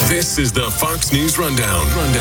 This is the Fox News Rundown.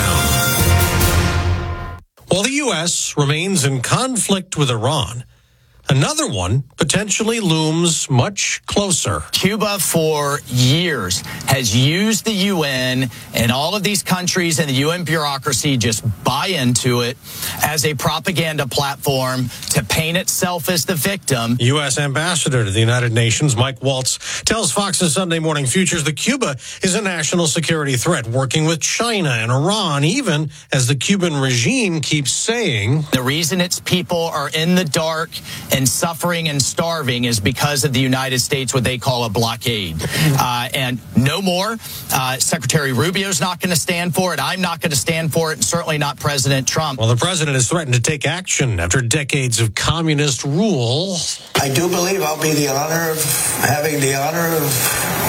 While the U.S. remains in conflict with Iran, another one potentially looms much closer. Cuba for years has used the UN, and all of these countries and the UN bureaucracy just buy into it as a propaganda platform to paint itself as the victim. U.S. Ambassador to the United Nations, Mike Waltz, tells Fox's Sunday Morning Futures that Cuba is a national security threat, working with China and Iran, even as the Cuban regime keeps saying the reason its people are in the dark and suffering and starving is because of the United States, what they call a blockade. And no more. Secretary Rubio's not going to stand for it. I'm not going to stand for it, and certainly not President Trump. Well, the president has threatened to take action after decades of communist rule. I do believe I'll be having the honor of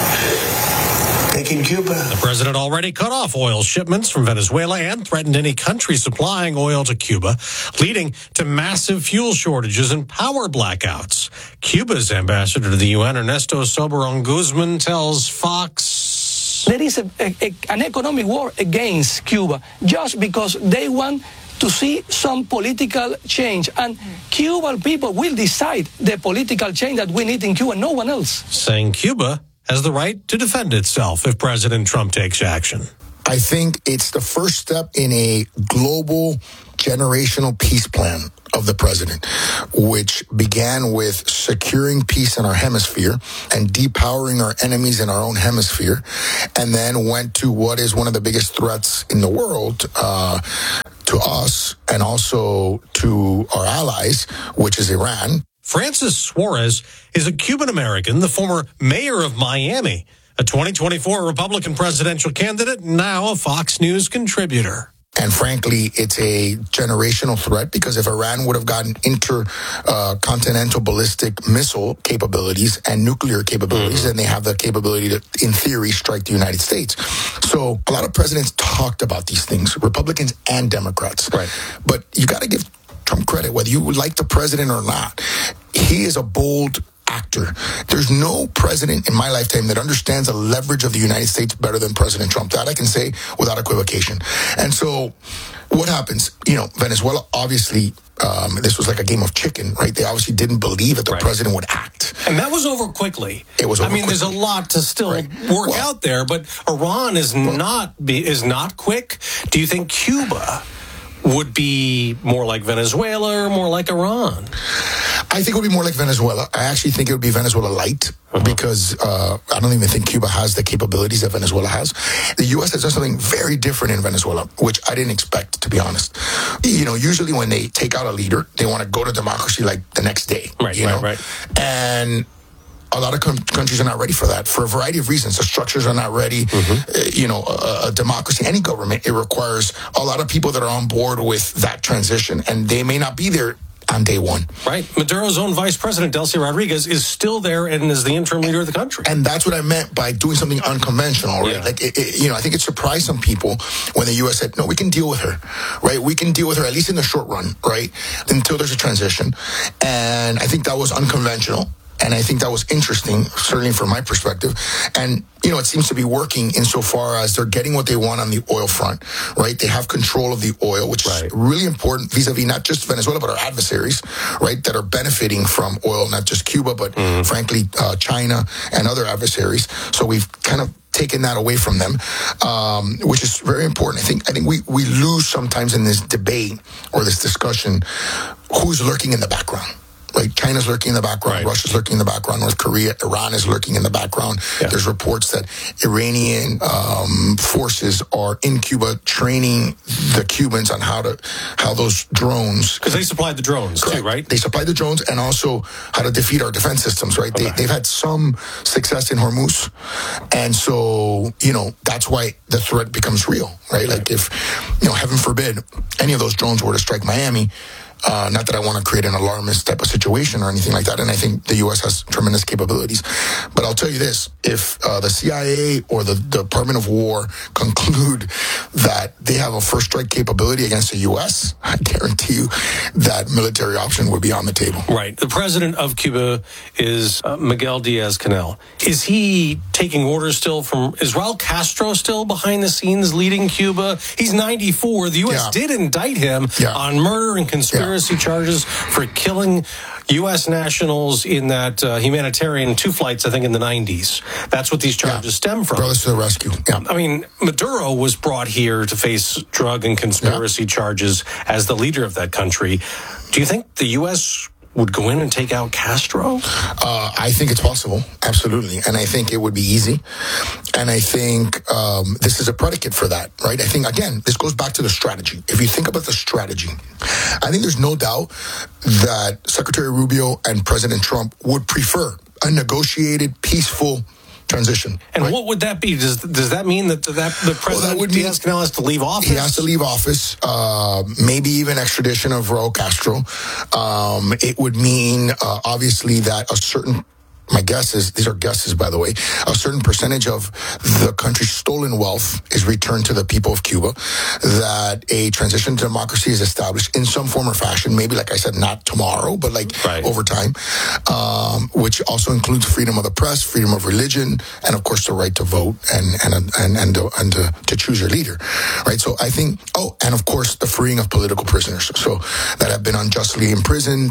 taking Cuba. The president already cut off oil shipments from Venezuela and threatened any country supplying oil to Cuba, leading to massive fuel shortages and power blackouts. Cuba's ambassador to the UN, Ernesto Soberon Guzman, tells Fox there is an economic war against Cuba just because they want to see some political change. And Cuban people will decide the political change that we need in Cuba, no one else. Saying Cuba has the right to defend itself if President Trump takes action. I think it's the first step in a global generational peace plan of the president, which began with securing peace in our hemisphere and depowering our enemies in our own hemisphere, and then went to what is one of the biggest threats in the world to us and also to our allies, which is Iran. Francis Suarez is a Cuban-American, the former mayor of Miami, a 2024 Republican presidential candidate, now a Fox News contributor. And frankly, it's a generational threat because if Iran would have gotten intercontinental ballistic missile capabilities and nuclear capabilities, then they have the capability to, in theory, strike the United States. So a lot of presidents talked about these things, Republicans and Democrats. Right. But you got to give Trump credit, whether you like the president or not. He is a bold actor. There's no president in my lifetime that understands the leverage of the United States better than President Trump. That I can say without equivocation. And so what happens? Venezuela, obviously, this was like a game of chicken, right? They obviously didn't believe that the president would act. And that was over quickly. It was over quickly. There's a lot to still work out there, but Iran is not quick. Do you think Cuba would be more like Venezuela or more like Iran? I think it would be more like Venezuela. I actually think it would be Venezuela light because I don't even think Cuba has the capabilities that Venezuela has. The U.S. has done something very different in Venezuela, which I didn't expect, to be honest. Usually when they take out a leader, they want to go to democracy like the next day. Right. And a lot of countries are not ready for that for a variety of reasons. The structures are not ready. A democracy, any government, it requires a lot of people that are on board with that transition, and they may not be there on day one. Right. Maduro's own vice president, Delcy Rodriguez, is still there and is the interim leader of the country. And that's what I meant by doing something unconventional, right? Yeah. I think it surprised some people when the U.S. said, no, we can deal with her, right? We can deal with her, at least in the short run, right? Until there's a transition. And I think that was unconventional. And I think that was interesting, certainly from my perspective. And, it seems to be working insofar as they're getting what they want on the oil front, right? They have control of the oil, which is really important vis-a-vis not just Venezuela, but our adversaries, right, that are benefiting from oil, not just Cuba, but frankly, China and other adversaries. So we've kind of taken that away from them, which is very important. I think we lose sometimes in this debate or this discussion who's lurking in the background. Like China's lurking in the background, Russia's lurking in the background, North Korea, Iran is lurking in the background. Yeah. There's reports that Iranian forces are in Cuba training the Cubans on how those drones. Because they supplied the drones too, right? They supplied the drones and also how to defeat our defense systems, right? Okay. They've had some success in Hormuz. And so, that's why the threat becomes real, right? Like if, heaven forbid, any of those drones were to strike Miami, not that I want to create an alarmist type of situation or anything like that. And I think the U.S. has tremendous capabilities. But I'll tell you this, if the CIA or the Department of War conclude that they have a first strike capability against the U.S., I guarantee you that military option would be on the table. Right. The president of Cuba is Miguel Diaz-Canel. Is he taking orders still from, is Raul Castro still behind the scenes leading Cuba? He's 94. The U.S. did indict him on murder and conspiracy charges for killing U.S. nationals in that humanitarian 2 flights, I think, in the 90s. That's what these charges stem from. Brothers to the rescue. Yeah. I mean, Maduro was brought here to face drug and conspiracy charges as the leader of that country. Do you think the U.S. would go in and take out Castro? I think it's possible, absolutely. And I think it would be easy. And I think this is a predicate for that, right? I think, again, this goes back to the strategy. If you think about the strategy, I think there's no doubt that Secretary Rubio and President Trump would prefer a negotiated, peaceful transition. And what would that be? Does that mean that the President Diaz-Canel has to leave office? He has to leave office, maybe even extradition of Raul Castro. It would mean, obviously, that a certain, my guess is, these are guesses, by the way, a certain percentage of the country's stolen wealth is returned to the people of Cuba, that a transition to democracy is established in some form or fashion, maybe, like I said, not tomorrow, but over time, which also includes freedom of the press, freedom of religion, and of course the right to vote and to choose your leader, right? So I think, and of course the freeing of political prisoners, so that have been unjustly imprisoned,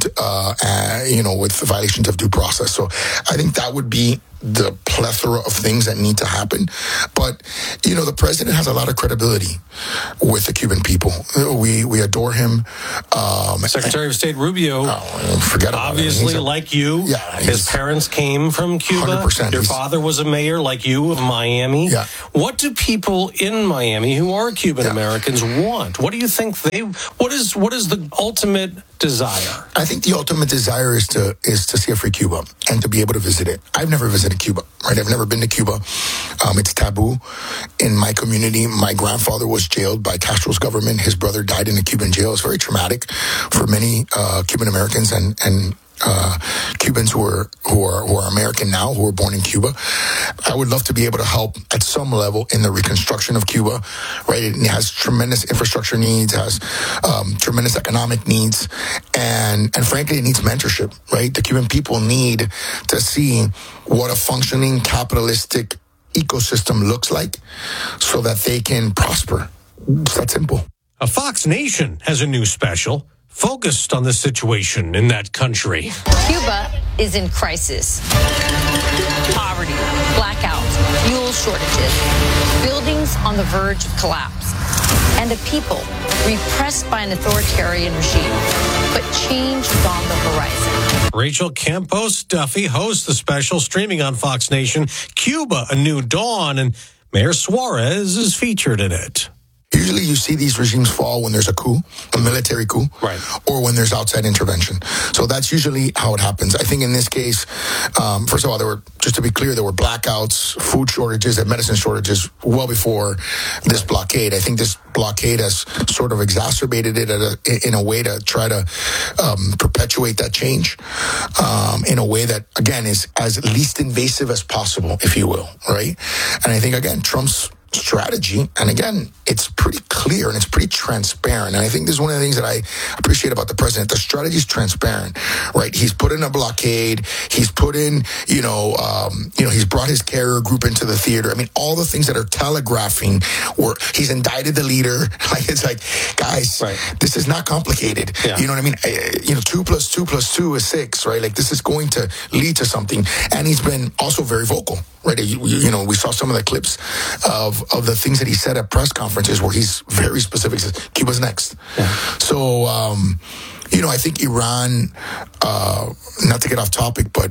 with violations of due process. So I think that would be the plethora of things that need to happen. But, the president has a lot of credibility with the Cuban people. We adore him. Secretary of State Rubio, forget about obviously, like you, his parents came from Cuba. 100%. Your father was a mayor like you of Miami. Yeah. What do people in Miami who are Cuban Americans want? What do you think what is the ultimate desire? I think the ultimate desire is to see a free Cuba and to be able to visit it. I've never visited Cuba, right? I've never been to Cuba. It's taboo. In my community, my grandfather was jailed by Castro's government. His brother died in a Cuban jail. It's very traumatic for many Cuban Americans and Cubans who are American now, who were born in Cuba. I would love to be able to help at some level in the reconstruction of Cuba, right? It has tremendous infrastructure needs, has tremendous economic needs, and frankly, it needs mentorship, right? The Cuban people need to see what a functioning capitalistic ecosystem looks like so that they can prosper. It's that simple. A Fox Nation has a new special focused on the situation in that country. Cuba is in crisis. Poverty, blackouts, fuel shortages, buildings on the verge of collapse, and a people repressed by an authoritarian regime. But change is on the horizon. Rachel Campos Duffy hosts the special, streaming on Fox Nation, Cuba, A New Dawn, and Mayor Suarez is featured in it. Usually you see these regimes fall when there's a coup, a military coup, right, or when there's outside intervention. So that's usually how it happens. I think in this case, first of all, just to be clear, there were blackouts, food shortages, and medicine shortages well before this blockade. I think this blockade has sort of exacerbated it in a way to try to perpetuate that change in a way that, again, is as least invasive as possible, if you will, right? And I think, again, Trump's strategy, and again, it's pretty clear and it's pretty transparent. And I think this is one of the things that I appreciate about the president. The strategy is transparent, right? He's put in a blockade. He's put in, he's brought his carrier group into the theater. I mean, all the things that are telegraphing, or he's indicted the leader. Like, it's like, guys, this is not complicated. Yeah. You know what I mean? 2 + 2 + 2 is 6, right? Like, this is going to lead to something. And he's been also very vocal, right? We saw some of the clips of the things that he said at press conferences where he's very specific, says Cuba's next. Yeah. So, I think Iran, not to get off topic, but,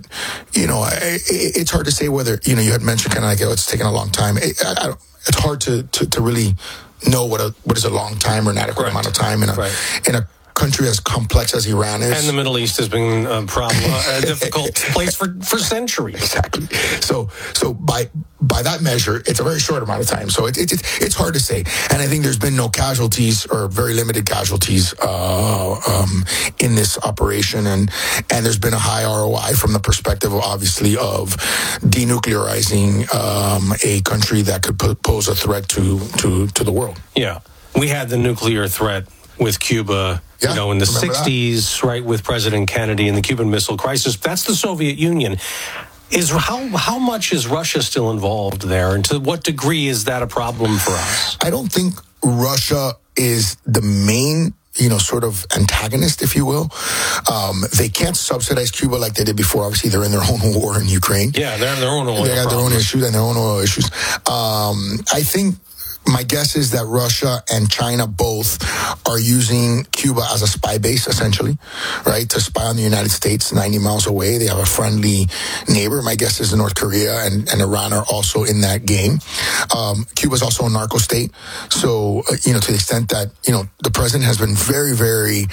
it's hard to say whether, you had mentioned kind of like, it's taken a long time. It's hard to really know what is a long time or an adequate amount of time in country as complex as Iran is. And the Middle East has been a difficult place for centuries. Exactly. So by that measure, it's a very short amount of time. So it's hard to say. And I think there's been no casualties or very limited casualties in this operation. And there's been a high ROI from the perspective, obviously, of denuclearizing a country that could pose a threat to the world. Yeah. We had the nuclear threat with Cuba, in the 60s, right, with President Kennedy and the Cuban Missile Crisis. That's the Soviet Union. How much is Russia still involved there, and to what degree is that a problem for us? I don't think Russia is the main sort of antagonist, if you will. They can't subsidize Cuba like they did before. Obviously, they're in their own war in Ukraine. Yeah, they have their own oil They got their own issues and their own oil issues. I think my guess is that Russia and China both are using Cuba as a spy base, essentially, right, to spy on the United States 90 miles away. They have a friendly neighbor. My guess is North Korea and Iran are also in that game. Cuba is also a narco state. So, to the extent that, the president has been very, very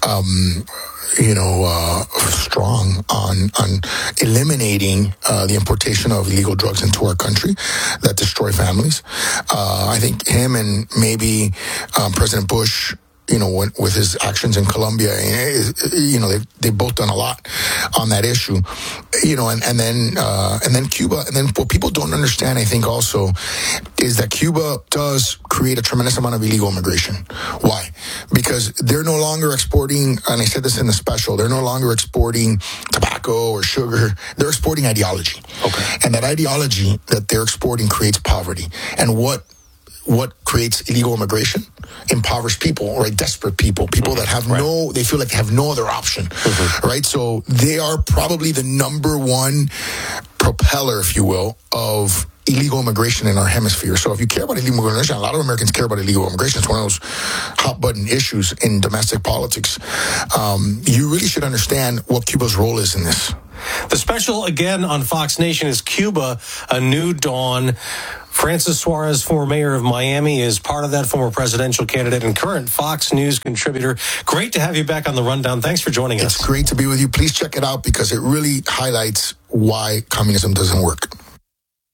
strong on eliminating the importation of illegal drugs into our country that destroy families. I think him and maybe President Bush, with his actions in Colombia, they've both done a lot on that issue, and then Cuba, and then what people don't understand, I think, also, is that Cuba does create a tremendous amount of illegal immigration. Why? Because they're no longer exporting, and I said this in the special, they're no longer exporting tobacco or sugar. They're exporting ideology. Okay. And that ideology that they're exporting creates poverty. And what creates illegal immigration? Impoverished people, right? Desperate people that have they feel like they have no other option, right? So they are probably the number one propeller, if you will, of illegal immigration in our hemisphere. So if you care about illegal immigration, a lot of Americans care about illegal immigration. It's one of those hot button issues in domestic politics. You really should understand what Cuba's role is in this. The special, again, on Fox Nation is Cuba, A New Dawn. Francis Suarez, former mayor of Miami, is part of that, former presidential candidate and current Fox News contributor. Great to have you back on the Rundown. Thanks for joining us. It's great to be with you. Please check it out because it really highlights why communism doesn't work.